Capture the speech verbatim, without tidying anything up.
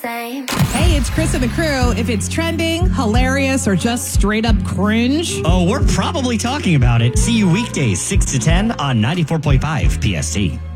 same. Hey, it's Chris and the crew. If it's trending, hilarious, or just straight up cringe, oh, we're probably talking about it. See you weekdays, six to ten on ninety-four point five P S T.